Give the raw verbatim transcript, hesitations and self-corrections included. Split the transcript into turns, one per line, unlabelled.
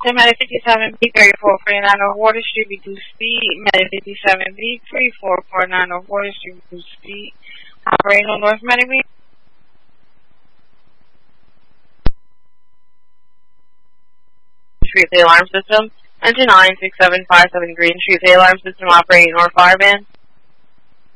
To Medic fifty-seven B thirty-four forty-nine on Water Street, reduce speed. Medic fifty-seven B thirty-four forty-nine on Water Street, reduce speed. Operating on North Medic.
Street the alarm system. Engine nine six seven five seven Green Street the alarm system operating North Fireband.